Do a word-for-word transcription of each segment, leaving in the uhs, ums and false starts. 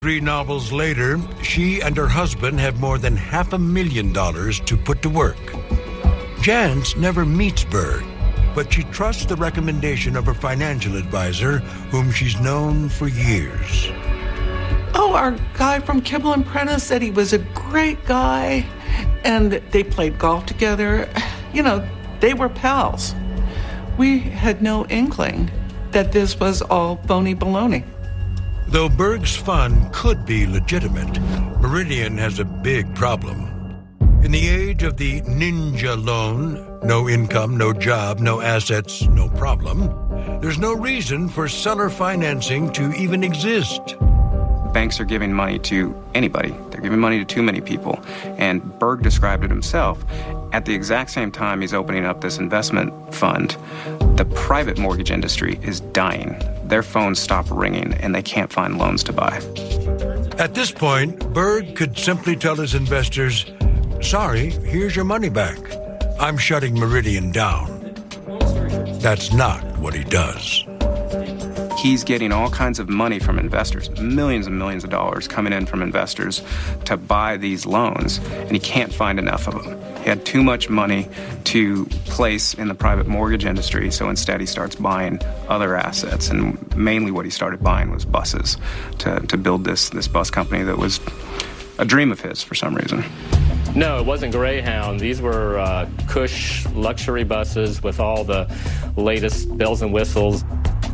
Three novels later, she and her husband have more than half a million dollars to put to work. Jance never meets Berg, but she trusts the recommendation of her financial advisor, whom she's known for years. Oh, our guy from Kibble and Prentice said he was a great guy, and they played golf together. You know, they were pals. We had no inkling that this was all phony baloney. Though Berg's fund could be legitimate, Meridian has a big problem. In the age of the ninja loan, no income, no job, no assets, no problem, there's no reason for seller financing to even exist. Banks are giving money to anybody. They're giving money to too many people. And Berg described it himself. At the exact same time he's opening up this investment fund, the private mortgage industry is dying. Their phones stop ringing and they can't find loans to buy. At this point, Berg could simply tell his investors, sorry, here's your money back. I'm shutting Meridian down. That's not what he does. He's getting all kinds of money from investors, millions and millions of dollars coming in from investors to buy these loans, and he can't find enough of them. He had too much money to place in the private mortgage industry, so instead he starts buying other assets, and mainly what he started buying was buses to, to build this, this bus company that was a dream of his for some reason. No, it wasn't Greyhound. These were uh, Cush luxury buses with all the latest bells and whistles.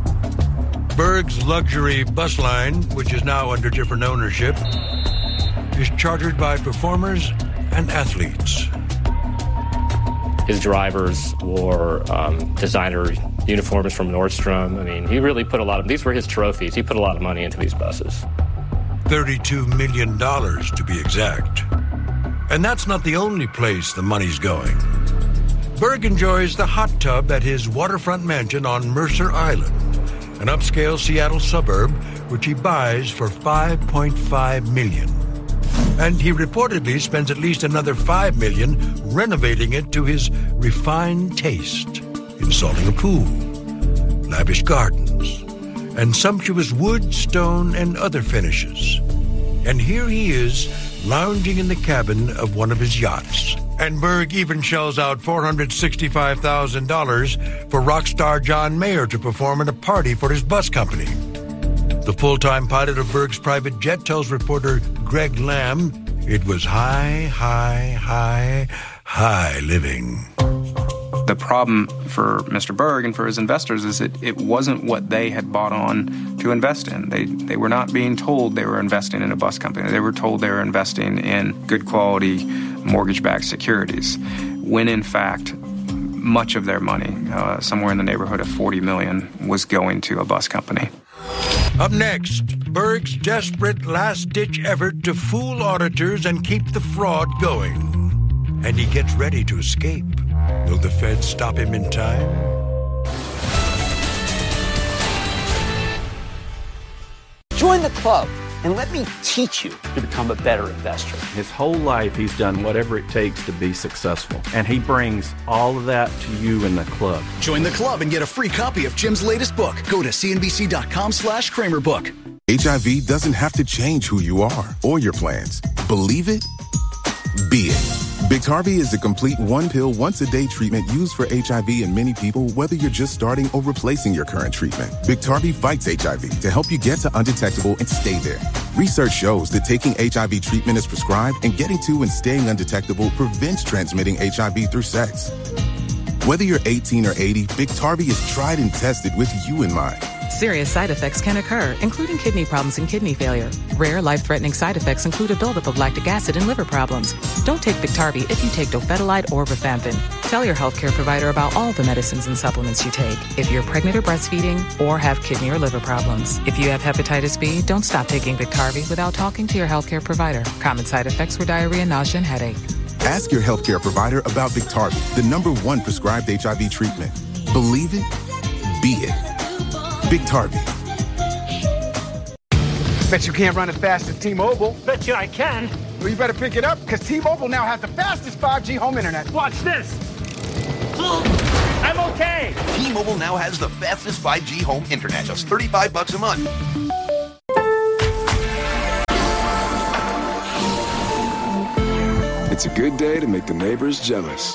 Berg's luxury bus line, which is now under different ownership, is chartered by performers and athletes. His drivers wore um, designer uniforms from Nordstrom. I mean, he really put a lot of, these were his trophies. He put a lot of money into these buses. thirty-two million dollars to be exact. And that's not the only place the money's going. Berg enjoys the hot tub at his waterfront mansion on Mercer Island, an upscale Seattle suburb which he buys for five point five million dollars. And he reportedly spends at least another five million dollars renovating it to his refined taste, installing a pool, lavish gardens, and sumptuous wood, stone, and other finishes. And here he is, lounging in the cabin of one of his yachts. And Berg even shells out four hundred sixty-five thousand dollars for rock star John Mayer to perform at a party for his bus company. The full-time pilot of Berg's private jet tells reporter Greg Lamb it was high, high, high, high living. The problem for Mister Berg and for his investors is that it wasn't what they had bought on to invest in. They they were not being told they were investing in a bus company. They were told they were investing in good quality mortgage-backed securities, when in fact much of their money, uh, somewhere in the neighborhood of forty million dollars, was going to a bus company. Up next, Berg's desperate last-ditch effort to fool auditors and keep the fraud going. And he gets ready to escape. Will the feds stop him in time? Join the club and let me teach you to become a better investor. His whole life, he's done whatever it takes to be successful. And he brings all of that to you in the club. Join the club and get a free copy of Jim's latest book. Go to cnbc.com slash Kramer book. H I V doesn't have to change who you are or your plans. Believe it, be it. Biktarvy is a complete one-pill, once-a-day treatment used for H I V in many people, whether you're just starting or replacing your current treatment. Biktarvy fights H I V to help you get to undetectable and stay there. Research shows that taking H I V treatment as prescribed and getting to and staying undetectable prevents transmitting H I V through sex. Whether you're eighteen or eighty, Biktarvy is tried and tested with you in mind. Serious side effects can occur, including kidney problems and kidney failure. Rare, life-threatening side effects include a buildup of lactic acid and liver problems. Don't take Biktarvy if you take dofetilide or rifampin. Tell your healthcare provider about all the medicines and supplements you take if you're pregnant or breastfeeding or have kidney or liver problems. If you have hepatitis B, don't stop taking Biktarvy without talking to your healthcare provider. Common side effects were diarrhea, nausea, and headache. Ask your healthcare provider about Biktarvy, the number one prescribed H I V treatment. Believe it, be it. Biktarvy. Bet you can't run as fast as T-Mobile. Bet you I can. Well, you better pick it up, because T-Mobile now has the fastest five G home internet. Watch this. I'm okay. T-Mobile now has the fastest five G home internet, just thirty-five bucks a month. It's a good day to make the neighbors jealous.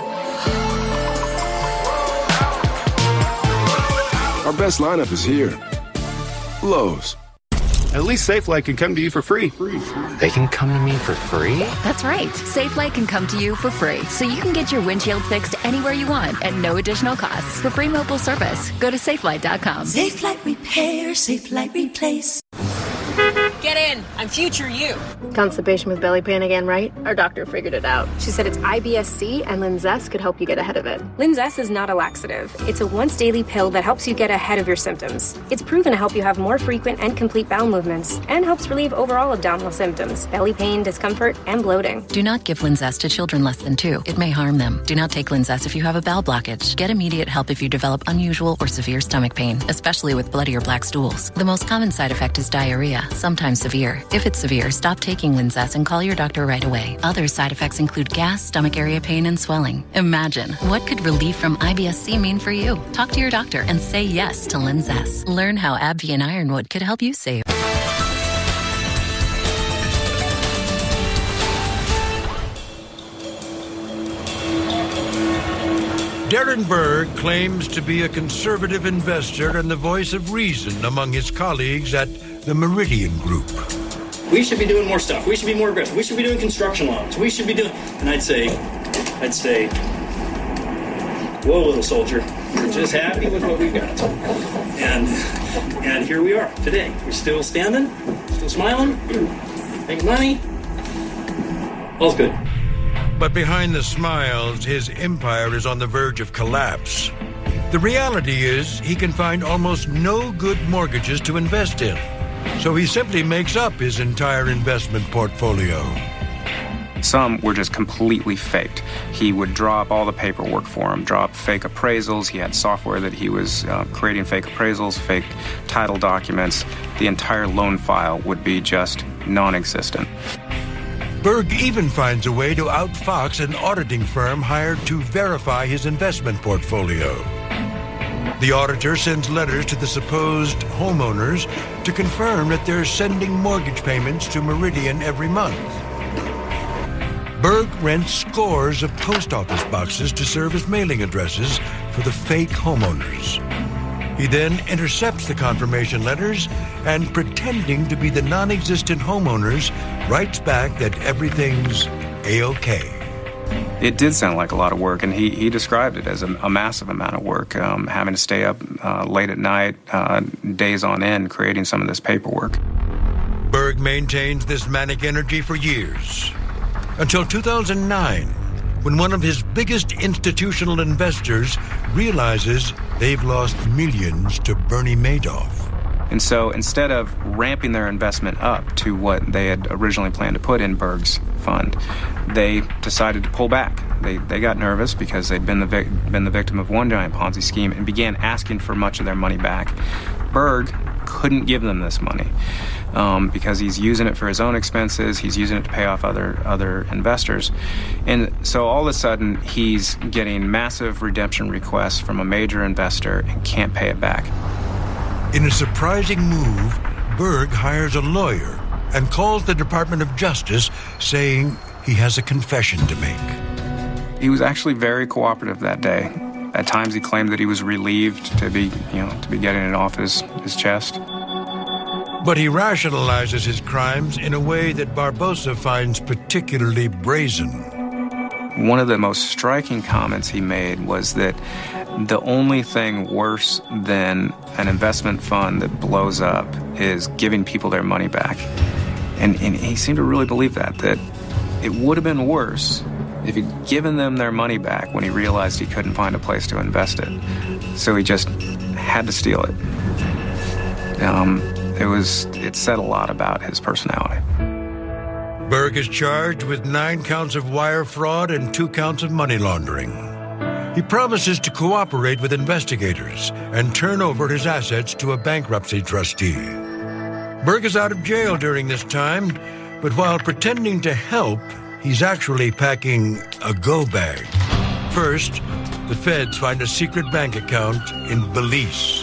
Our best lineup is here. Lowe's. At least SafeLight can come to you for free. They can come to me for free? That's right. SafeLight can come to you for free, so you can get your windshield fixed anywhere you want at no additional cost. For free mobile service, go to safelight dot com. SafeLight Repair, SafeLight Replace. Get in. I'm future you. Constipation with belly pain again, right? Our doctor figured it out. She said it's I B S C and Linzess could help you get ahead of it. Linzess is not a laxative. It's a once daily pill that helps you get ahead of your symptoms. It's proven to help you have more frequent and complete bowel movements and helps relieve overall abdominal symptoms, belly pain, discomfort, and bloating. Do not give Linzess to children less than two. It may harm them. Do not take Linzess if you have a bowel blockage. Get immediate help if you develop unusual or severe stomach pain, especially with bloody or black stools. The most common side effect is diarrhea, sometimes severe. If it's severe, stop taking Linzess and call your doctor right away. Other side effects include gas, stomach area pain, and swelling. Imagine, what could relief from I B S C mean for you? Talk to your doctor and say yes to Linzess. Learn how AbbVie and Ironwood could help you save. Darren Berg claims to be a conservative investor and the voice of reason among his colleagues at the Meridian Group. We should be doing more stuff. We should be more aggressive. We should be doing construction loans. We should be doing... And I'd say, I'd say, whoa, little soldier, we're just happy with what we've got. And and here we are today. We're still standing, still smiling, making money. All's good. But behind the smiles, his empire is on the verge of collapse. The reality is he can find almost no good mortgages to invest in. So he simply makes up his entire investment portfolio. Some were just completely faked. He would draw up all the paperwork for him, draw up fake appraisals. He had software that he was uh, creating fake appraisals, fake title documents. The entire loan file would be just non-existent. Berg even finds a way to outfox an auditing firm hired to verify his investment portfolio. The auditor sends letters to the supposed homeowners to confirm that they're sending mortgage payments to Meridian every month. Berg rents scores of post office boxes to serve as mailing addresses for the fake homeowners. He then intercepts the confirmation letters and, pretending to be the non-existent homeowners, writes back that everything's A-OK. It did sound like a lot of work, and he, he described it as a, a massive amount of work, um, having to stay up uh, late at night, uh, days on end, creating some of this paperwork. Berg maintains this manic energy for years, until two thousand nine, when one of his biggest institutional investors realizes they've lost millions to Bernie Madoff. And so instead of ramping their investment up to what they had originally planned to put in Berg's fund, they decided to pull back. They they got nervous because they'd been the vic- been the victim of one giant Ponzi scheme and began asking for much of their money back. Berg couldn't give them this money um, because he's using it for his own expenses. He's using it to pay off other other investors. And so all of a sudden, he's getting massive redemption requests from a major investor and can't pay it back. In a surprising move, Berg hires a lawyer and calls the Department of Justice saying he has a confession to make. He was actually very cooperative that day. At times he claimed that he was relieved to be, you know, to be getting it off his, his chest. But he rationalizes his crimes in a way that Barbosa finds particularly brazen. One of the most striking comments he made was that the only thing worse than an investment fund that blows up is giving people their money back. And, and he seemed to really believe that, that it would have been worse if he'd given them their money back when he realized he couldn't find a place to invest it. So he just had to steal it. Um, it was, it said a lot about his personality. Berg is charged with nine counts of wire fraud and two counts of money laundering. He promises to cooperate with investigators and turn over his assets to a bankruptcy trustee. Berg is out of jail during this time, but while pretending to help, he's actually packing a go bag. First, the feds find a secret bank account in Belize.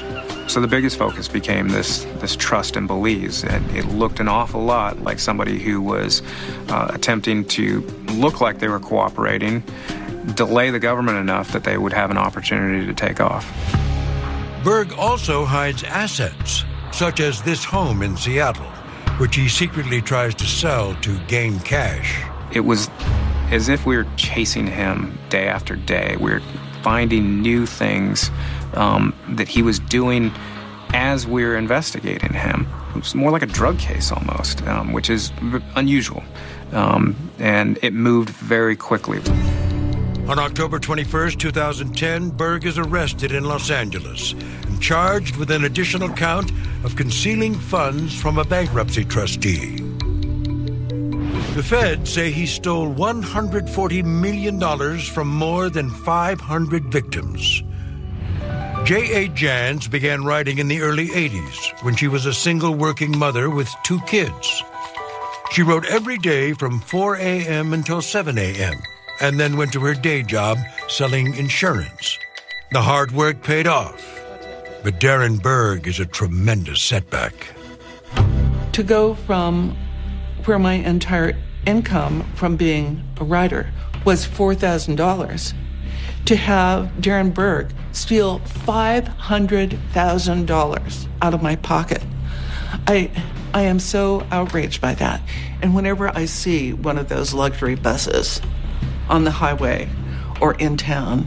So the biggest focus became this this trust in Belize. And it looked an awful lot like somebody who was uh, attempting to look like they were cooperating, delay the government enough that they would have an opportunity to take off. Berg also hides assets, such as this home in Seattle, which he secretly tries to sell to gain cash. It was as if we were chasing him day after day. We were finding new things um, that he was doing as we were investigating him. It was more like a drug case almost, um, which is unusual. Um, and it moved very quickly. On October twenty-first, two thousand ten, Berg is arrested in Los Angeles and charged with an additional count of concealing funds from a bankruptcy trustee. The feds say he stole one hundred forty million dollars from more than five hundred victims. J A. Jans began writing in the early eighties when she was a single working mother with two kids. She wrote every day from four a.m. until seven a.m. and then went to her day job selling insurance. The hard work paid off, but Darren Berg is a tremendous setback. To go from where my entire income from being a writer was four thousand dollars to have Darren Berg steal five hundred thousand dollars out of my pocket. I I am so outraged by that. And whenever I see one of those luxury buses on the highway or in town,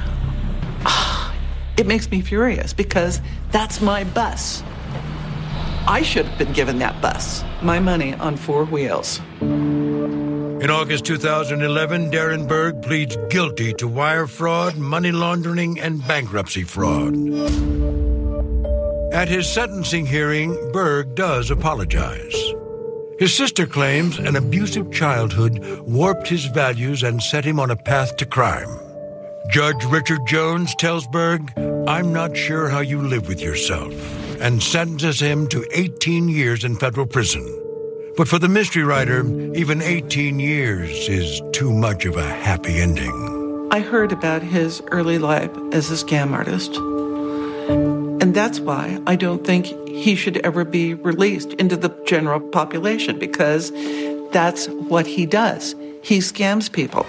it makes me furious because that's my bus. I should have been given that bus, my money on four wheels. In August two thousand eleven, Darren Berg pleads guilty to wire fraud, money laundering, and bankruptcy fraud. At his sentencing hearing, Berg does apologize. His sister claims an abusive childhood warped his values and set him on a path to crime. Judge Richard Jones tells Berg, "I'm not sure how you live with yourself," and sentences him to eighteen years in federal prison. But for the mystery writer, even eighteen years is too much of a happy ending. I heard about his early life as a scam artist. And that's why I don't think he should ever be released into the general population, because that's what he does. He scams people.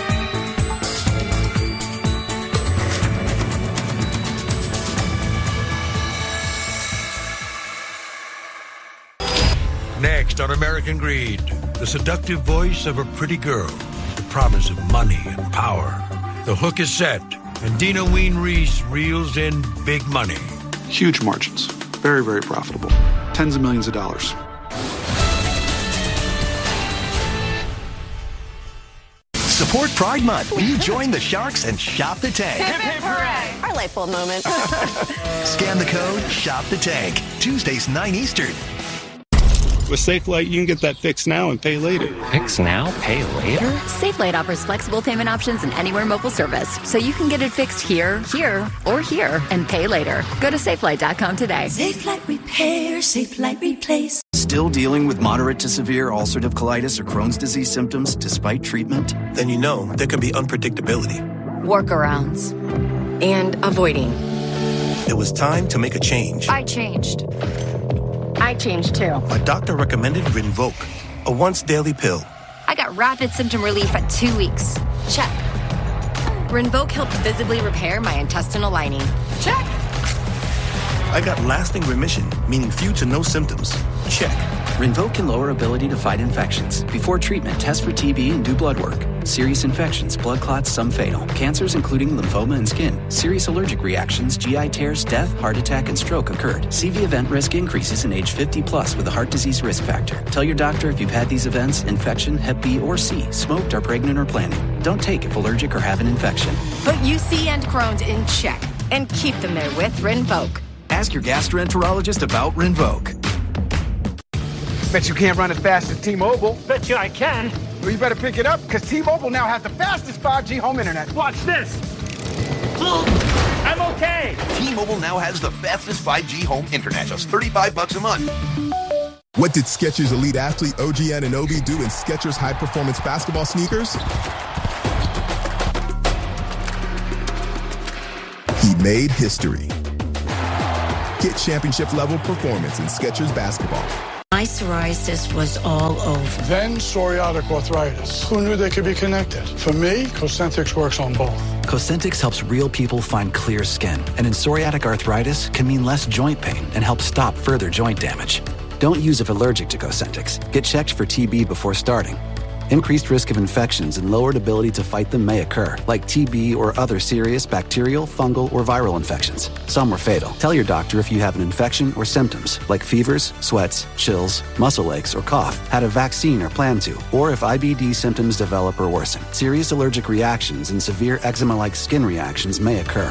Next on American Greed, the seductive voice of a pretty girl, the promise of money and power. The hook is set, and Dina Ween-Reese reels in big money. Huge margins. Very, very profitable. Tens of millions of dollars. Support Pride Month when you join the Sharks and shop the tank. Hip, hip, hooray! Our light bulb moment. Scan the code, shop the tank. Tuesdays, nine Eastern. With SafeLight, you can get that fixed now and pay later. Fix now, pay later? SafeLight offers flexible payment options and anywhere mobile service, so you can get it fixed here, here, or here, and pay later. Go to safelight dot com today. SafeLight Repair, SafeLight Replace. Still dealing with moderate to severe ulcerative colitis or Crohn's disease symptoms despite treatment? Then you know there can be unpredictability. Workarounds. And avoiding. It was time to make a change. I changed. I changed too. My doctor recommended Rinvoq, a once-daily pill. I got rapid symptom relief at two weeks. Check. Rinvoq helped visibly repair my intestinal lining. Check. I got lasting remission, meaning few to no symptoms. Check. Rinvoq can lower ability to fight infections. Before treatment, test for T B and do blood work. Serious infections, blood clots, some fatal. Cancers including lymphoma and skin. Serious allergic reactions, G I tears, death, heart attack, and stroke occurred. C V event risk increases in age fifty plus with a heart disease risk factor. Tell your doctor if you've had these events, infection, Hep B or C, smoked, are pregnant or planning. Don't take if allergic or have an infection. Put U C and Crohn's in check and keep them there with Rinvoq. Ask your gastroenterologist about Rinvoq. Bet you can't run as fast as T-Mobile. Bet you I can. Well, you better pick it up, because T-Mobile now has the fastest five G home internet. Watch this. I'm okay. T-Mobile now has the fastest five G home internet, just thirty-five bucks a month. What did Skechers elite athlete O G Anunoby do in Skechers high-performance basketball sneakers? He made history. Get championship-level performance in Skechers basketball. My psoriasis was all over. Then psoriatic arthritis. Who knew they could be connected? For me, Cosentyx works on both. Cosentyx helps real people find clear skin, and in psoriatic arthritis can mean less joint pain and help stop further joint damage. Don't use if allergic to Cosentyx. Get checked for T B before starting. Increased risk of infections and lowered ability to fight them may occur, like T B or other serious bacterial, fungal, or viral infections. Some are fatal. Tell your doctor if you have an infection or symptoms, like fevers, sweats, chills, muscle aches, or cough, had a vaccine or plan to, or if I B D symptoms develop or worsen. Serious allergic reactions and severe eczema-like skin reactions may occur.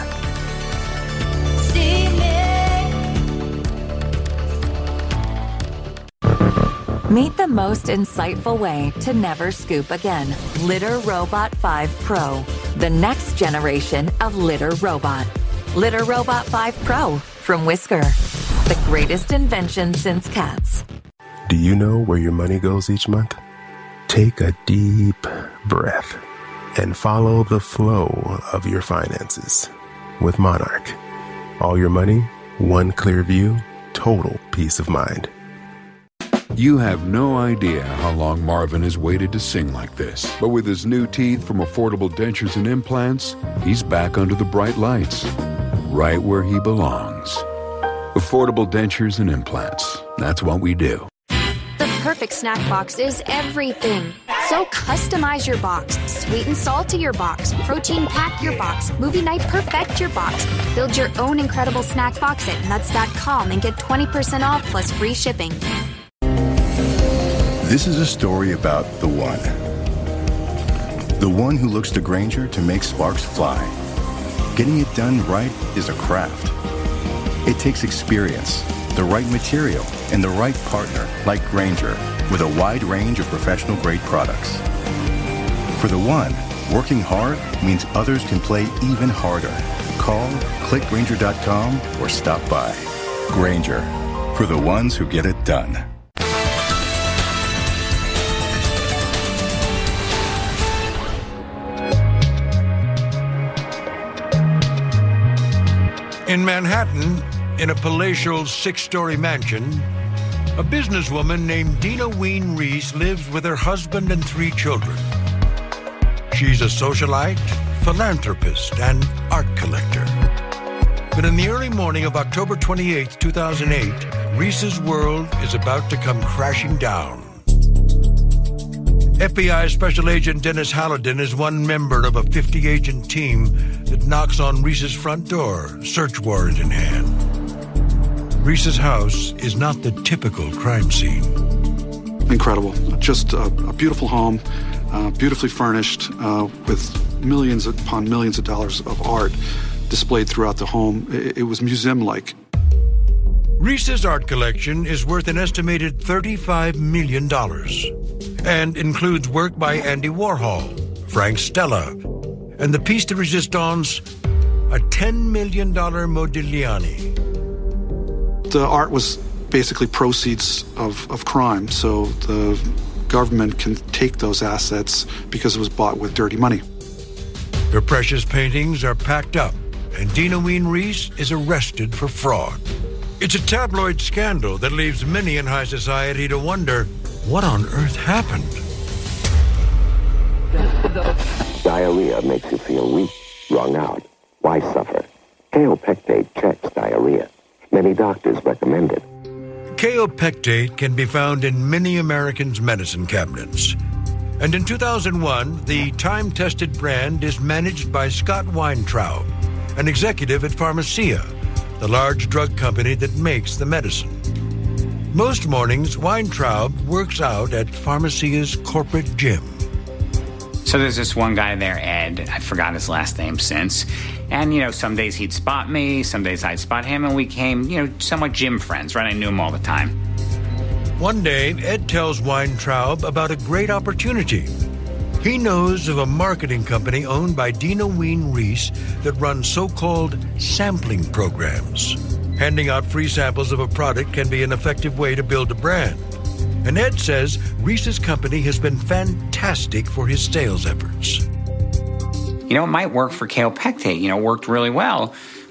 Meet the most insightful way to never scoop again. Litter Robot five Pro, the next generation of litter robot. Litter Robot five Pro from Whisker, the greatest invention since cats. Do you know where your money goes each month? Take a deep breath and follow the flow of your finances with Monarch. All your money, one clear view, total peace of mind. You have no idea how long Marvin has waited to sing like this. But with his new teeth from Affordable Dentures and Implants, he's back under the bright lights, right where he belongs. Affordable Dentures and Implants. That's what we do. The perfect snack box is everything. So customize your box. Sweet and salty your box. Protein pack your box. Movie night perfect your box. Build your own incredible snack box at nuts dot com and get twenty percent off plus free shipping. This is a story about the one. The one who looks to Grainger to make sparks fly. Getting it done right is a craft. It takes experience, the right material, and the right partner like Grainger with a wide range of professional-grade products. For the one, working hard means others can play even harder. Call, click Grainger dot com, or stop by. Grainger, for the ones who get it done. In Manhattan, in a palatial six-story mansion, a businesswoman named Dina Ween Reese lives with her husband and three children. She's a socialite, philanthropist, and art collector. But in the early morning of October twenty-eighth, two thousand eight, Reese's world is about to come crashing down. F B I Special Agent Dennis Hallidan is one member of a fifty-agent team that knocks on Reese's front door, search warrant in hand. Reese's house is not the typical crime scene. Incredible. Just a, a beautiful home, uh, beautifully furnished, uh, with millions upon millions of dollars of art displayed throughout the home. It, it was museum-like. Reese's art collection is worth an estimated thirty-five million dollars and includes work by Andy Warhol, Frank Stella, and the piece de resistance, a ten million dollars Modigliani. The art was basically proceeds of, of crime, so the government can take those assets because it was bought with dirty money. Her precious paintings are packed up, and Dina Ween Reese is arrested for fraud. It's a tabloid scandal that leaves many in high society to wonder, what on earth happened? Diarrhea makes you feel weak, wrung out. Why suffer? Kaopectate checks diarrhea. Many doctors recommend it. Kaopectate can be found in many Americans' medicine cabinets. And in two thousand one, the time-tested brand is managed by Scott Weintraub, an executive at Pharmacia, the large drug company that makes the medicine. Most mornings, Weintraub works out at Pharmacia's corporate gym. So there's this one guy there, Ed. I forgot his last name since. And, you know, some days he'd spot me, some days I'd spot him, and we became, you know, somewhat gym friends, right? I knew him all the time. One day, Ed tells Weintraub about a great opportunity. He knows of a marketing company owned by Dina Ween Reese that runs so-called sampling programs. Handing out free samples of a product can be an effective way to build a brand. And Ed says Reese's company has been fantastic for his sales efforts. You know, it might work for Kaopectate. You know, it worked really well.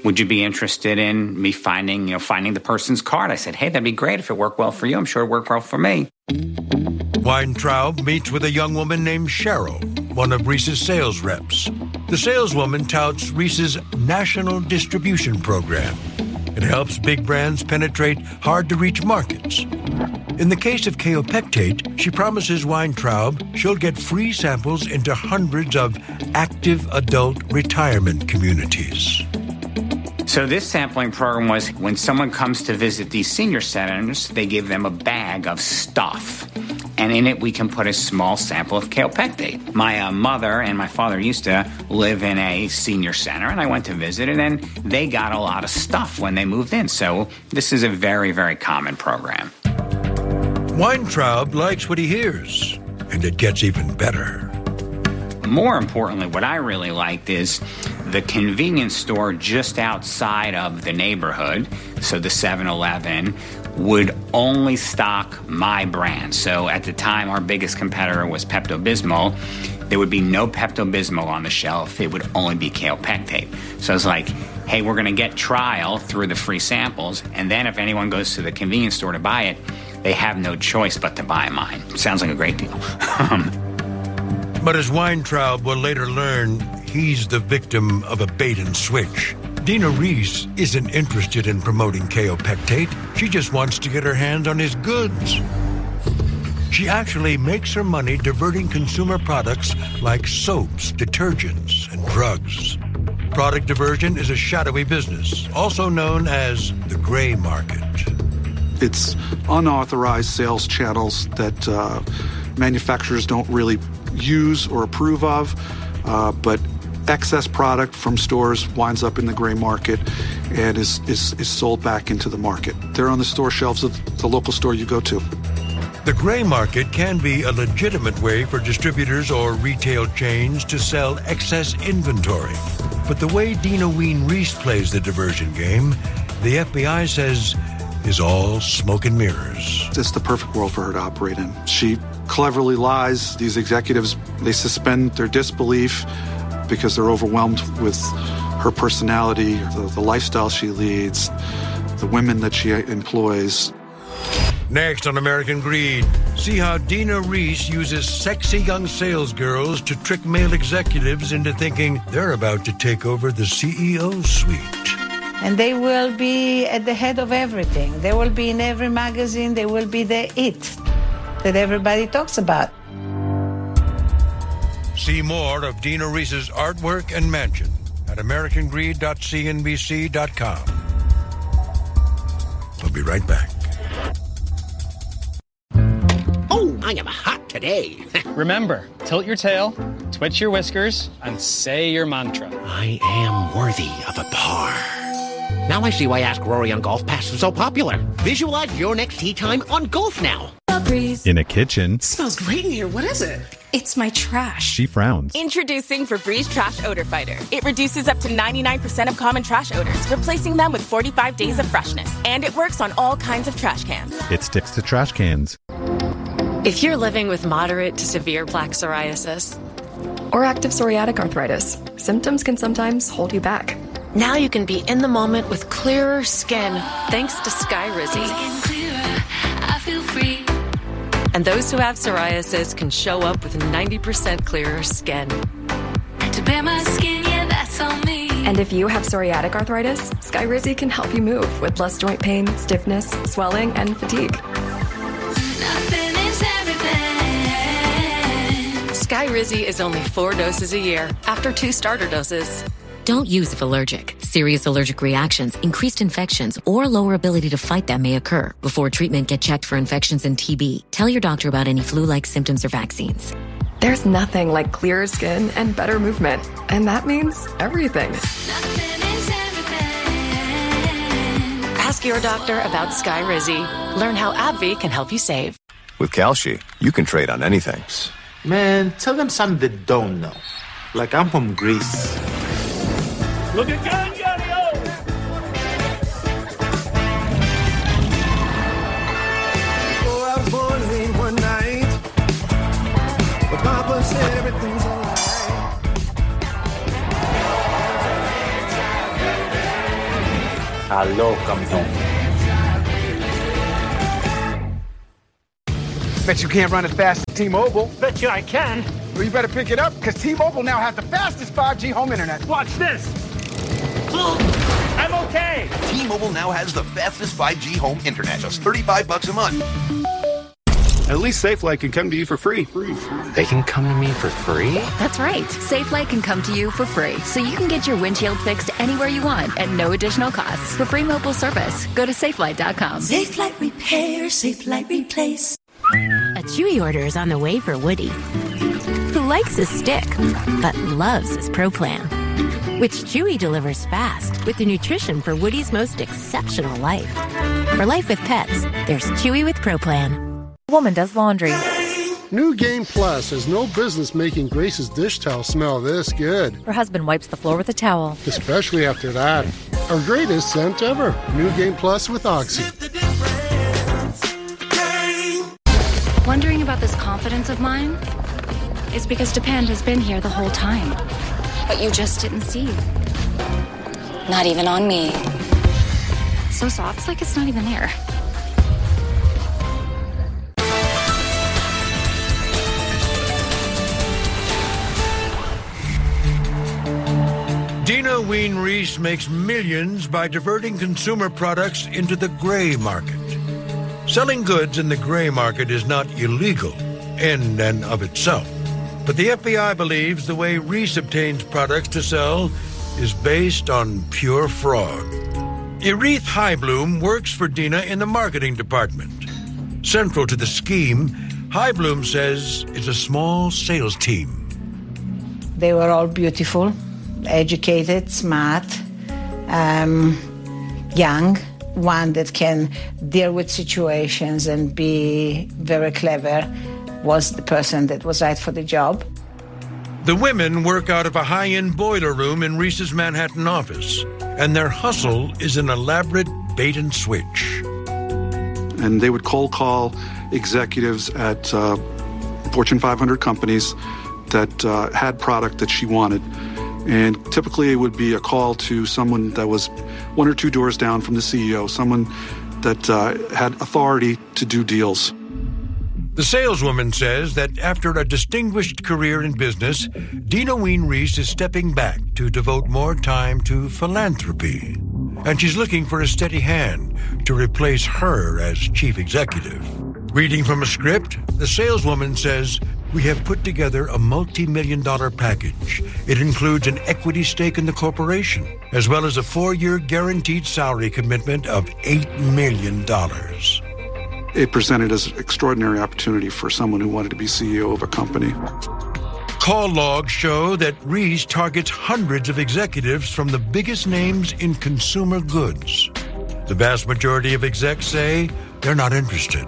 would you be interested in me finding, you know, finding the person's card? I said, hey, that'd be great if it worked well for you. I'm sure it worked well for me. Weintraub meets with a young woman named Cheryl, one of Reese's sales reps. The saleswoman touts Reese's national distribution program. It helps big brands penetrate hard-to-reach markets. In the case of kaopectate, she promises Weintraub she'll get free samples into hundreds of active adult retirement communities. So this sampling program was when someone comes to visit these senior centers, they give them a bag of stuff. And in it, we can put a small sample of kaopectate. My uh, mother and my father used to live in a senior center, and I went to visit, and then they got a lot of stuff when they moved in. So this is a very, very common program. Weintraub likes what he hears, and it gets even better. More importantly, what I really liked is the convenience store just outside of the neighborhood, so the seven eleven, would only stock my brand. So at the time, our biggest competitor was Pepto-Bismol. There would be no Pepto-Bismol on the shelf. It would only be kaopectate. So I was like, hey, we're going to get trial through the free samples, and then if anyone goes to the convenience store to buy it, they have no choice but to buy mine. Sounds like a great deal. But as Weintraub will later learn, he's the victim of a bait and switch. Dina Reese isn't interested in promoting kaopectate. She just wants to get her hands on his goods. She actually makes her money diverting consumer products like soaps, detergents, and drugs. Product diversion is a shadowy business, also known as the gray market. It's unauthorized sales channels that uh, manufacturers don't really use or approve of, uh, but excess product from stores winds up in the gray market and is, is, is sold back into the market. They're on the store shelves of the local store you go to. The gray market can be a legitimate way for distributors or retail chains to sell excess inventory. But the way Dina Ween Reese plays the diversion game, the F B I says, is all smoke and mirrors. It's the perfect world for her to operate in. She cleverly lies. These executives, they suspend their disbelief because they're overwhelmed with her personality, the, the lifestyle she leads, the women that she employs. Next on American Greed, see how Dina Reese uses sexy young sales girls to trick male executives into thinking they're about to take over the C E O suite. And they will be at the head of everything. They will be in every magazine. They will be the it that everybody talks about. See more of Dina Reese's artwork and mansion at american greed dot c n b c dot com. We'll be right back. Oh, I am hot today. Remember, tilt your tail, twitch your whiskers, and say your mantra. I am worthy of a par. Now I see why Ask Rory on Golf Pass is so popular. Visualize your next tee time on Golf Now. In a kitchen. Smells great in here. What is it? It's my trash. She frowns. Introducing Febreze Trash Odor Fighter. It reduces up to ninety-nine percent of common trash odors, replacing them with forty-five days of freshness. And it works on all kinds of trash cans. It sticks to trash cans. If you're living with moderate to severe plaque psoriasis or active psoriatic arthritis, symptoms can sometimes hold you back. Now you can be in the moment with clearer skin thanks to Skyrizi. And those who have psoriasis can show up with ninety percent clearer skin. To bare my skin, yeah, that's on me. And if you have psoriatic arthritis, Skyrizi can help you move with less joint pain, stiffness, swelling, and fatigue. Nothing is everything. Skyrizi is only four doses a year after two starter doses. Don't use if allergic. Serious allergic reactions, increased infections, or lower ability to fight them may occur. Before treatment, get checked for infections and T B. Tell your doctor about any flu-like symptoms or vaccines. There's nothing like clearer skin and better movement. And that means everything. Ask your doctor about Skyrizi. Learn how AbbVie can help you save. With Kalshi, you can trade on anything. Man, tell them something they don't know. Like I'm from Greece. Looking good, Johnny-O! Before I was born late one night, but Papa said everything's alright. Hello, campeón. Bet you can't run as fast as T-Mobile. Bet you I can. Well, you better pick it up, because T-Mobile now has the fastest five G home internet. Watch this. I'm okay. T-Mobile now has the fastest five G home internet. Just thirty-five bucks a month. At least SafeLight can come to you for free. They can come to me for free? That's right. SafeLight can come to you for free, so you can get your windshield fixed anywhere you want at no additional cost. For free mobile service, go to safelight dot com. SafeLight Repair, SafeLight Replace. A Chewy order is on the way for Woody, who likes his stick, but loves his Pro Plan, which Chewy delivers fast with the nutrition for Woody's most exceptional life. For life with pets, there's Chewy with Pro Plan. Woman does laundry. New Game Plus has no business making Grace's dish towel smell this good. Her husband wipes the floor with a towel. Especially after that. Our greatest scent ever. New Game Plus with Oxy. Wondering about this confidence of mine? It's because Depend has been here the whole time. But you just didn't see. Not even on me. So soft, it's like it's not even there. Dina Ween Reese makes millions by diverting consumer products into the gray market. Selling goods in the gray market is not illegal in and of itself. But the F B I believes the way Reese obtains products to sell is based on pure fraud. Erith Highbloom works for Dina in the marketing department. Central to the scheme, Highbloom says it's a small sales team. They were all beautiful, educated, smart, um, young, one that can deal with situations and be very clever was the person that was right for the job. The women work out of a high-end boiler room in Reese's Manhattan office, and their hustle is an elaborate bait and switch. And they would cold call executives at uh, Fortune five hundred companies that uh, had product that she wanted. And typically it would be a call to someone that was one or two doors down from the C E O, someone that uh, had authority to do deals. The saleswoman says that after a distinguished career in business, Dina Ween Reese is stepping back to devote more time to philanthropy. And she's looking for a steady hand to replace her as chief executive. Reading from a script, the saleswoman says, "We have put together a multi-million dollar package. It includes an equity stake in the corporation, as well as a four-year guaranteed salary commitment of eight million dollars. It presented as an extraordinary opportunity for someone who wanted to be C E O of a company. Call logs show that Reese targets hundreds of executives from the biggest names in consumer goods. The vast majority of execs say they're not interested.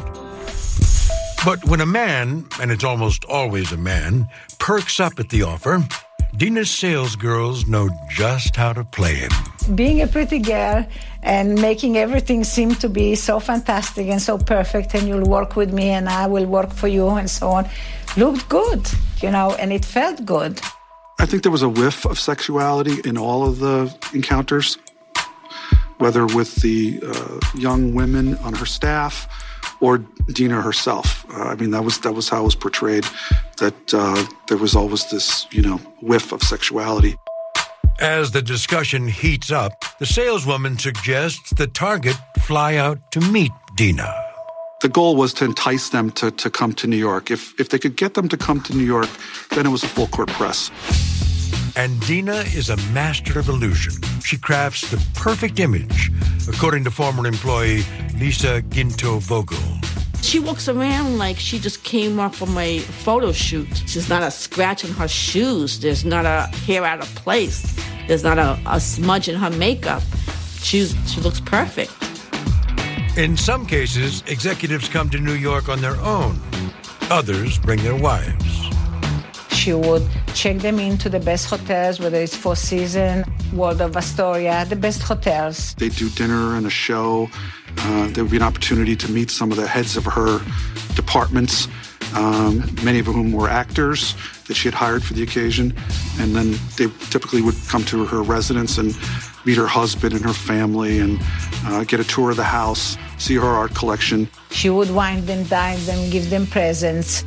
But when a man, and it's almost always a man, perks up at the offer, Dina's sales girls know just how to play him. Being a pretty girl and making everything seem to be so fantastic and so perfect, and you'll work with me and I will work for you and so on, looked good, you know, and it felt good. I think there was a whiff of sexuality in all of the encounters, whether with the uh, young women on her staff or Dina herself. Uh, I mean, that was that was how it was portrayed, that uh, there was always this, you know, whiff of sexuality. As the discussion heats up, the saleswoman suggests the target fly out to meet Dina. The goal was to entice them to, to come to New York. If if they could get them to come to New York, then it was a full court press. And Dina is a master of illusion. She crafts the perfect image, according to former employee Lisa Ginto-Vogel. She walks around like she just came off from a photo shoot. There's not a scratch on her shoes. There's not a hair out of place. There's not a, a smudge in her makeup. She's, she looks perfect. In some cases, executives come to New York on their own. Others bring their wives. She would check them into the best hotels, whether it's Four Seasons, World of Astoria, the best hotels. They'd do dinner and a show. Uh, there would be an opportunity to meet some of the heads of her departments. um, many of whom were actors that she had hired for the occasion. And then they typically would come to her residence and meet her husband and her family and uh, get a tour of the house, see her art collection. She would wine them, dine them, give them presents.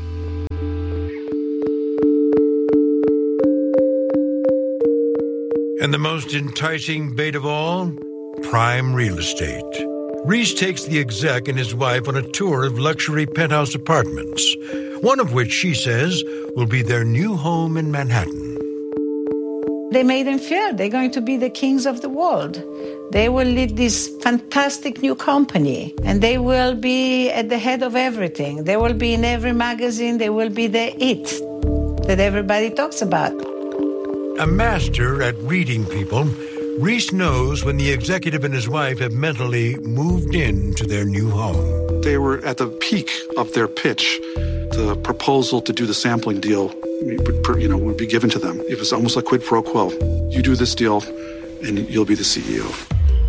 And the most enticing bait of all? Prime real estate. Reese takes the exec and his wife on a tour of luxury penthouse apartments, one of which she says will be their new home in Manhattan. They made them feel they're going to be the kings of the world. They will lead this fantastic new company, and they will be at the head of everything. They will be in every magazine. They will be the it that everybody talks about. A master at reading people, Reese knows when the executive and his wife have mentally moved into their new home. They were at the peak of their pitch. The proposal to do the sampling deal would, you know, would be given to them. It was almost like quid pro quo. You do this deal, and you'll be the C E O.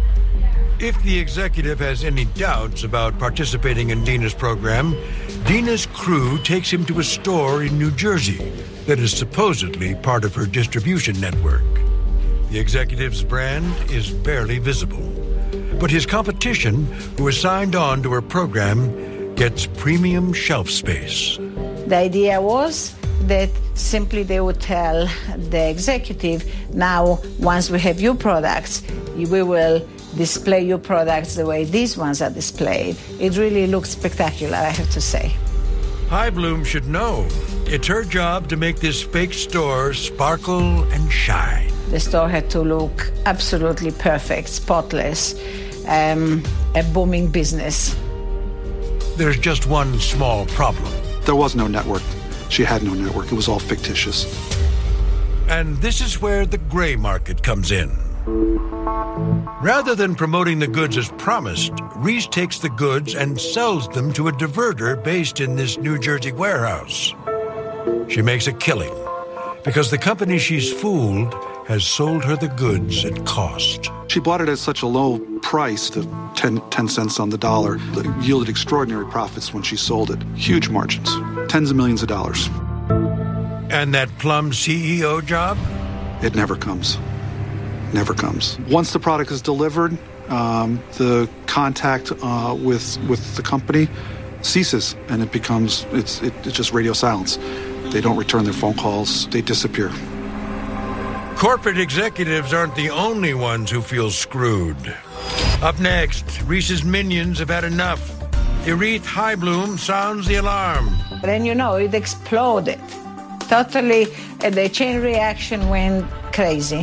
If the executive has any doubts about participating in Dina's program, Dina's crew takes him to a store in New Jersey that is supposedly part of her distribution network. The executive's brand is barely visible, but his competition, who is signed on to her program, gets premium shelf space. The idea was that simply they would tell the executive, now, once we have your products, we will display your products the way these ones are displayed. It really looks spectacular, I have to say. Heibloom should know. It's her job to make this fake store sparkle and shine. The store had to look absolutely perfect, spotless, um, a booming business. There's just one small problem. There was no network. She had no network. It was all fictitious. And this is where the gray market comes in. Rather than promoting the goods as promised, Reese takes the goods and sells them to a diverter based in this New Jersey warehouse. She makes a killing because the company she's fooled has sold her the goods at cost. She bought it at such a low price, the ten, ten cents on the dollar, that yielded extraordinary profits when she sold it. Huge margins, tens of millions of dollars. And that plum C E O job? It never comes. Never comes. Once the product is delivered, um, the contact uh, with with the company ceases, and it becomes it's it, it's just radio silence. They don't return their phone calls. They disappear. Corporate executives aren't the only ones who feel screwed. Up next, Reese's minions have had enough. Erith Heibloom sounds the alarm. Then, you know, it exploded. Totally, uh, the chain reaction went crazy.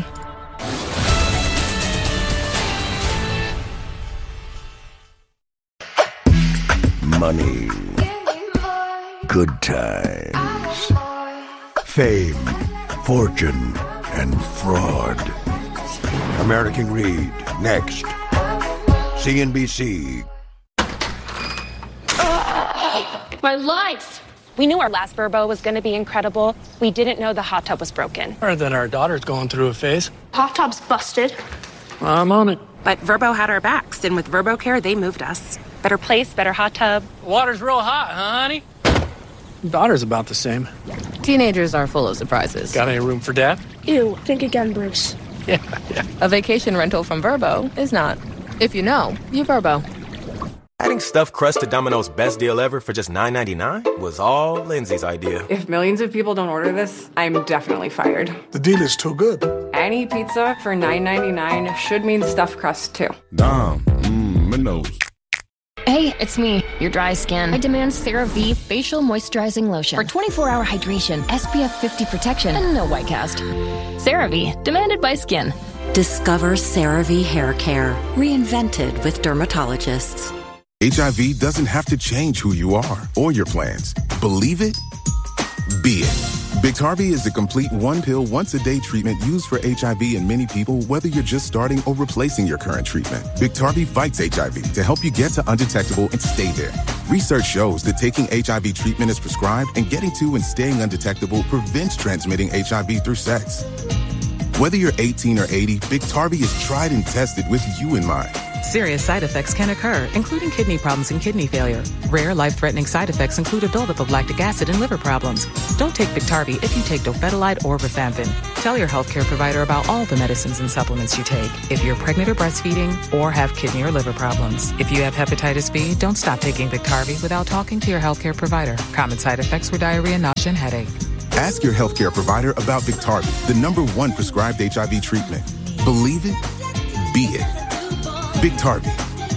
Money. Good times. Fame. Fortune. And fraud. American Greed. Next. C N B C. My life! We knew our last Vrbo was going to be incredible. We didn't know the hot tub was broken. Or that our daughter's going through a phase. Hot tub's busted. I'm on it. But Vrbo had our backs, and with Vrbo Care, they moved us. Better place, better hot tub. Water's real hot, huh, honey? Daughter's about the same. Teenagers are full of surprises. Got any room for dad? Ew, think again, Bruce. Yeah, yeah. A vacation rental from Vrbo is not. If you know, you Vrbo. Adding stuffed crust to Domino's best deal ever for just nine ninety-nine was all Lindsay's idea. If millions of people don't order this, I'm definitely fired. The deal is too good. Any pizza for nine ninety-nine should mean stuffed crust too. Dom, mmm, Minnows. Hey, it's me, your dry skin. I demand CeraVe Facial Moisturizing Lotion for twenty-four hour hydration, S P F fifty protection, and no white cast. CeraVe, demanded by skin. Discover CeraVe Hair Care, reinvented with dermatologists. H I V doesn't have to change who you are or your plans. Believe it? Be it. Biktarvy is the complete one-pill, once-a-day treatment used for H I V in many people, whether you're just starting or replacing your current treatment. Biktarvy fights H I V to help you get to undetectable and stay there. Research shows that taking H I V treatment as prescribed and getting to and staying undetectable prevents transmitting H I V through sex. Whether you're eighteen or eighty, Biktarvy is tried and tested with you in mind. Serious side effects can occur, including kidney problems and kidney failure. Rare life-threatening side effects include a buildup of lactic acid and liver problems. Don't take Biktarvy if you take dofetilide or rifampin. Tell your healthcare provider about all the medicines and supplements you take if you're pregnant or breastfeeding or have kidney or liver problems. If you have hepatitis B, don't stop taking Biktarvy without talking to your healthcare provider. Common side effects were diarrhea, nausea, and headache. Ask your healthcare provider about Biktarvy, the number one prescribed H I V treatment. Believe it, be it. Biktarvy.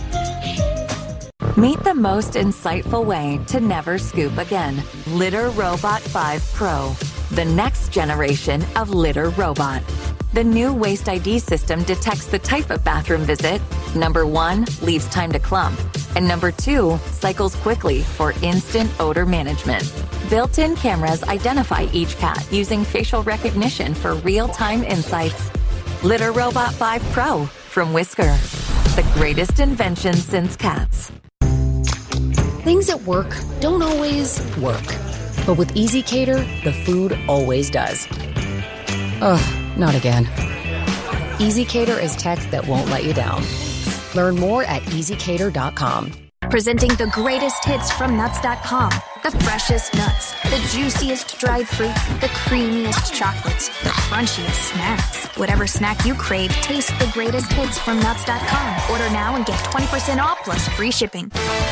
Meet the most insightful way to never scoop again. Litter Robot five Pro, the next generation of litter robot. The new Waste I D system detects the type of bathroom visit. Number one, leaves time to clump. And number two, cycles quickly for instant odor management. Built-in cameras identify each cat using facial recognition for real-time insights. Litter Robot five Pro from Whisker. The greatest invention since cats. Things at work don't always work. But with Easy Cater, the food always does. Ugh, not again. Easy Cater is tech that won't let you down. Learn more at easy cater dot com. Presenting the greatest hits from nuts dot com. The freshest nuts, the juiciest dried fruit, the creamiest chocolates, the crunchiest snacks. Whatever snack you crave, taste the greatest hits from nuts dot com. Order now and get twenty percent off plus free shipping.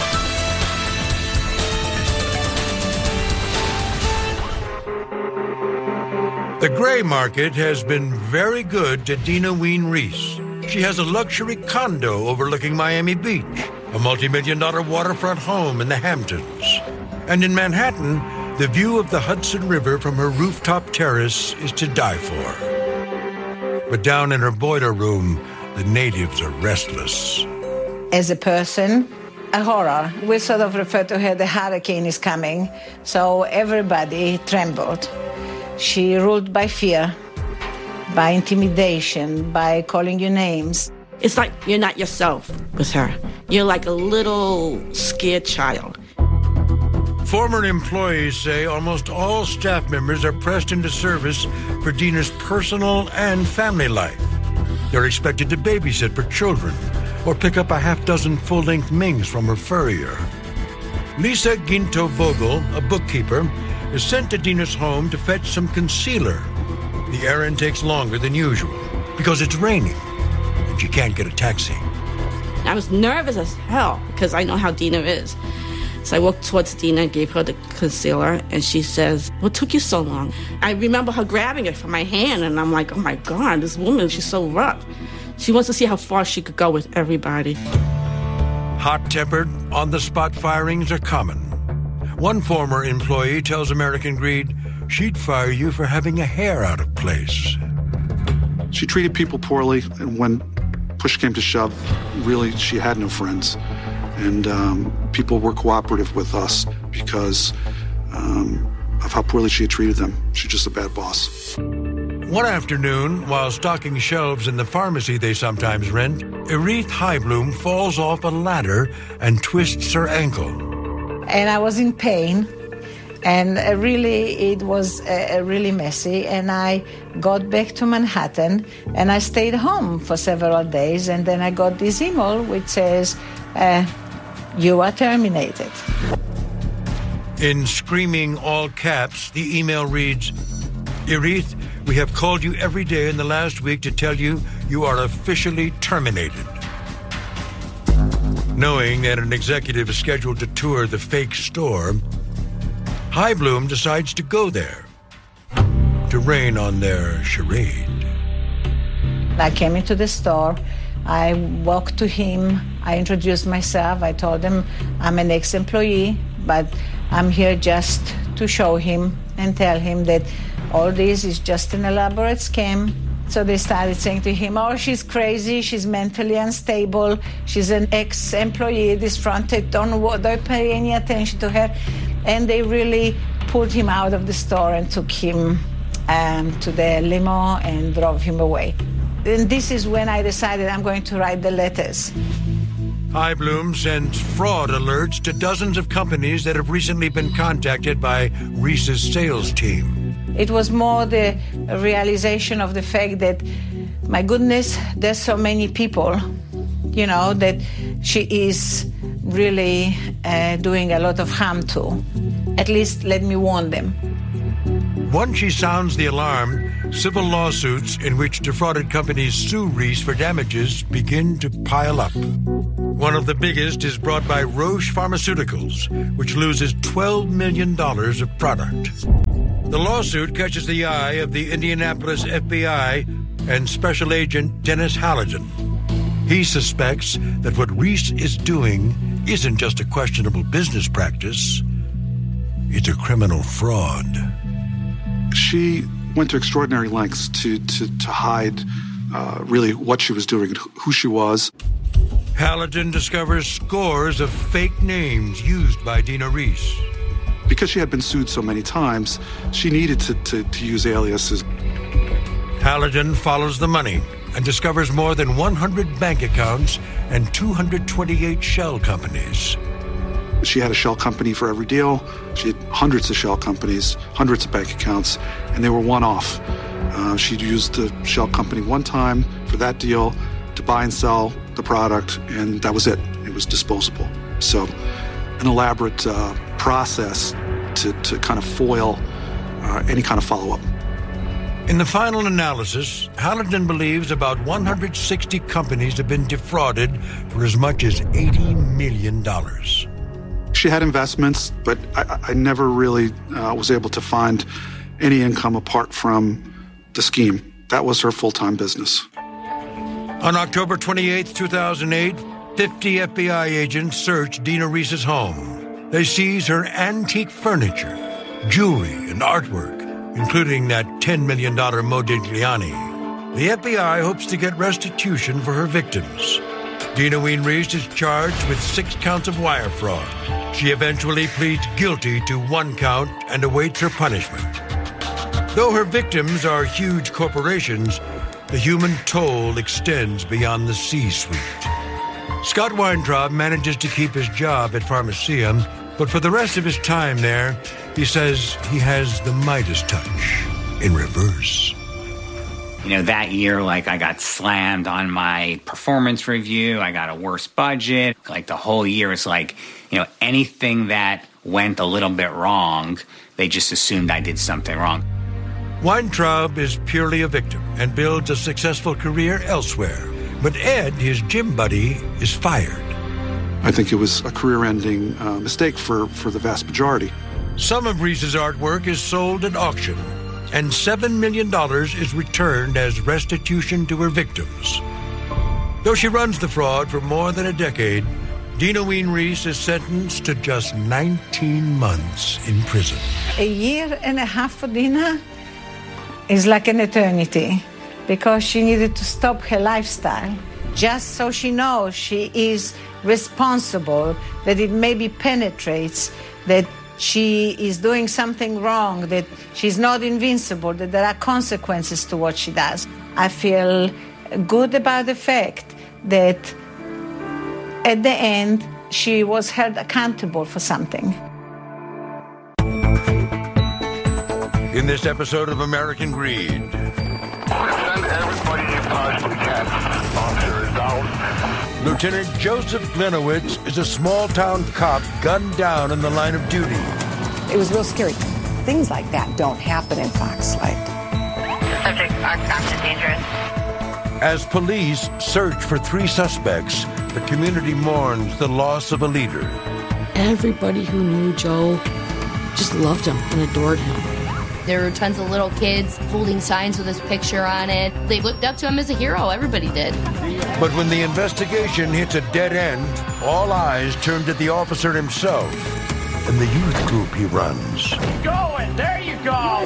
The gray market has been very good to Dina Ween Reese. She has a luxury condo overlooking Miami Beach, a multi-million dollar waterfront home in the Hamptons. And in Manhattan, the view of the Hudson River from her rooftop terrace is to die for. But down in her boiler room, the natives are restless. As a person, a horror. We sort of refer to her, the hurricane is coming, so everybody trembled. She ruled by fear, by intimidation, by calling you names. It's like you're not yourself with her. You're like a little scared child. Former employees say almost all staff members are pressed into service for Dina's personal and family life. They're expected to babysit for children or pick up a half dozen full-length Mings from her furrier. Lisa Ginto-Vogel, a bookkeeper, is sent to Dina's home to fetch some concealer. The errand takes longer than usual because it's raining and she can't get a taxi. I was nervous as hell because I know how Dina is. So I walked towards Dina and gave her the concealer, and she says, "What took you so long?" I remember her grabbing it from my hand, and I'm like, oh my God, this woman, she's so rough. She wants to see how far she could go with everybody. Hot-tempered, on-the-spot firings are common. One former employee tells American Greed she'd fire you for having a hair out of place. She treated people poorly, and when push came to shove, really, she had no friends. And um, people were cooperative with us because um, of how poorly she had treated them. She's just a bad boss. One afternoon, while stocking shelves in the pharmacy they sometimes rent, Erith Highbloom falls off a ladder and twists her ankle. And I was in pain, and really, it was uh, really messy. And I got back to Manhattan, and I stayed home for several days. And then I got this email which says, uh, "You are terminated." In screaming all caps, the email reads, "Erith, we have called you every day in the last week to tell you you are officially terminated." Knowing that an executive is scheduled to tour the fake store, Highbloom decides to go there to rain on their charade. I came into the store. I walked to him. I introduced myself. I told him I'm an ex-employee, but I'm here just to show him and tell him that all this is just an elaborate scam. So they started saying to him, "Oh, she's crazy, she's mentally unstable, she's an ex-employee, disfronted, don't, don't pay any attention to her." And they really pulled him out of the store and took him um, to the limo and drove him away. And this is when I decided I'm going to write the letters. Highbloom sends fraud alerts to dozens of companies that have recently been contacted by Reese's sales team. It was more the realization of the fact that, my goodness, there's so many people you know, that she is really uh, doing a lot of harm to. At least let me warn them. Once she sounds the alarm, civil lawsuits in which defrauded companies sue Reese for damages begin to pile up. One of the biggest is brought by Roche Pharmaceuticals, which loses twelve million dollars of product. The lawsuit catches the eye of the Indianapolis F B I and Special Agent Dennis Halligan. He suspects that what Reese is doing isn't just a questionable business practice, it's a criminal fraud. She went to extraordinary lengths to, to, to hide uh, really what she was doing and who she was. Halligan discovers scores of fake names used by Dina Reese. Because she had been sued so many times, she needed to, to, to use aliases. Halligan follows the money and discovers more than one hundred bank accounts and two hundred twenty-eight shell companies. She had a shell company for every deal. She had hundreds of shell companies, hundreds of bank accounts, and they were one-off. Uh, she'd used the shell company one time for that deal to buy and sell the product, and that was it. It was disposable. So an elaborate uh, process to, to kind of foil uh, any kind of follow-up. In the final analysis, Halligan believes about one hundred sixty companies have been defrauded for as much as eighty million dollars. She had investments, but I, I never really uh, was able to find any income apart from the scheme. That was her full-time business. On October twenty-eighth, two thousand eight, fifty F B I agents searched Dina Reese's home. They seized her antique furniture, jewelry, and artwork, including that ten million dollars Modigliani. The F B I hopes to get restitution for her victims. Dina Ween Reese is charged with six counts of wire fraud. She eventually pleads guilty to one count and awaits her punishment. Though her victims are huge corporations, the human toll extends beyond the C-suite. Scott Weintraub manages to keep his job at Pharmacia, but for the rest of his time there, he says he has the Midas touch in reverse. You know, that year, like, I got slammed on my performance review. I got a worse budget. Like, the whole year is like, you know, anything that went a little bit wrong, they just assumed I did something wrong. Weintraub is purely a victim and builds a successful career elsewhere. But Ed, his gym buddy, is fired. I think it was a career-ending uh, mistake for, for the vast majority. Some of Reese's artwork is sold at auction, and seven million dollars is returned as restitution to her victims. Though she runs the fraud for more than a decade, Dina Ween Reese is sentenced to just nineteen months in prison. A year and a half for Dina is like an eternity, because she needed to stop her lifestyle just so she knows she is responsible, that it maybe penetrates, that she is doing something wrong, that she's not invincible, that there are consequences to what she does. I feel good about the fact that at the end, she was held accountable for something. In this episode of American Greed, send everybody you possibly can. Officer is down. Lieutenant Joseph Glenowitz is a small-town cop gunned down in the line of duty. It was real scary. Things like that don't happen in Foxlight. The subject is dangerous. As police search for three suspects, the community mourns the loss of a leader. Everybody who knew Joe just loved him and adored him. There were tons of little kids holding signs with his picture on it. They looked up to him as a hero. Everybody did. But when the investigation hits a dead end, all eyes turn to the officer himself and the youth group he runs. Going, there you go.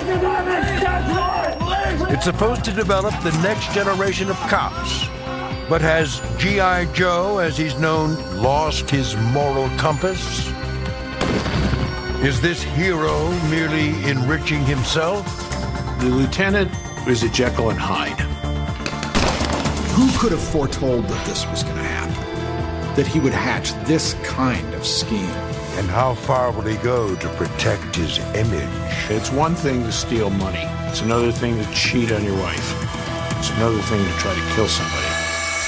It's supposed to develop the next generation of cops. But has G I Joe, as he's known, lost his moral compass? Is this hero merely enriching himself? The lieutenant is a Jekyll and Hyde. Who could have foretold that this was going to happen? That he would hatch this kind of scheme? And how far will he go to protect his image? It's one thing to steal money. It's another thing to cheat on your wife. It's another thing to try to kill somebody.